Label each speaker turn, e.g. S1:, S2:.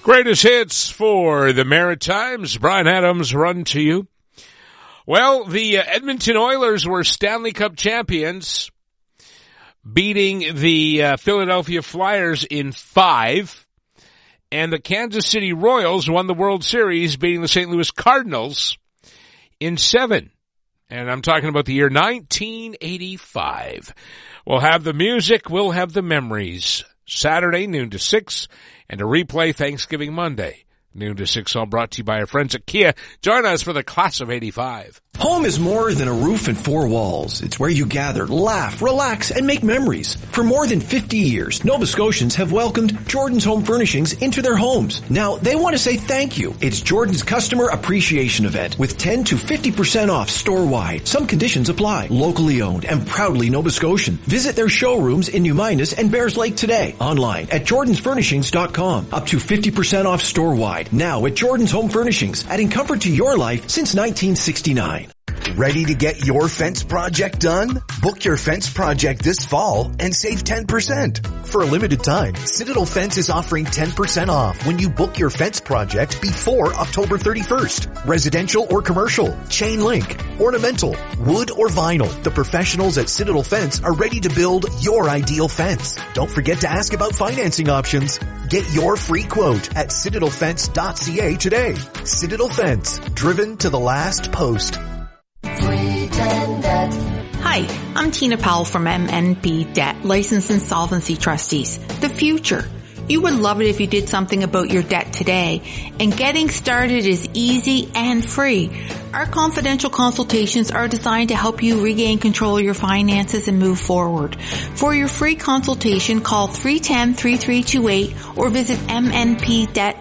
S1: Greatest hits for the Maritimes. Brian Adams, run to you. Well, the Edmonton Oilers were Stanley Cup champions, beating the Philadelphia Flyers in 5. And the Kansas City Royals won the World Series, beating the St. Louis Cardinals in 7. And I'm talking about the year 1985. We'll have the music, we'll have the memories. Saturday, noon to 6, and a replay Thanksgiving Monday, noon to 6, all brought to you by our friends at Kia. Join us for the class of 85.
S2: Home is more than a roof and 4 walls. It's where you gather, laugh, relax, and make memories. For more than 50 years, Nova Scotians have welcomed Jordan's Home Furnishings into their homes. Now, they want to say thank you. It's Jordan's Customer Appreciation Event with 10 to 50% off store-wide. Some conditions apply. Locally owned and proudly Nova Scotian. Visit their showrooms in New Minas and Bears Lake today. Online at jordansfurnishings.com. Up to 50% off store-wide. Now at Jordan's Home Furnishings, adding comfort to your life since 1969.
S3: Ready to get your fence project done? Book your fence project this fall and save 10%. For a limited time, Citadel Fence is offering 10% off when you book your fence project before October 31st. Residential or commercial, chain link, ornamental, wood or vinyl. The professionals at Citadel Fence are ready to build your ideal fence. Don't forget to ask about financing options. Get your free quote at citadelfence.ca today. Citadel Fence, driven to the last post.
S4: Hi, I'm Tina Powell from MNP Debt, Licensed Insolvency Trustees. The future. You would love it if you did something about your debt today, and getting started is easy and free. Our confidential consultations are designed to help you regain control of your finances and move forward. For your free consultation, call 310-3328 or visit mnpdebt.ca.